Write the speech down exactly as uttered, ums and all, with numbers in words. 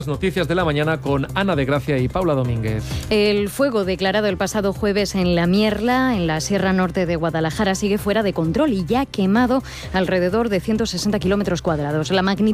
Noticias de la mañana con Ana de Gracia y Paula Domínguez. El fuego declarado el pasado jueves en La Mierla, en la Sierra Norte de Guadalajara, sigue fuera de control y ya ha quemado alrededor de ciento sesenta kilómetros cuadrados. La magnitud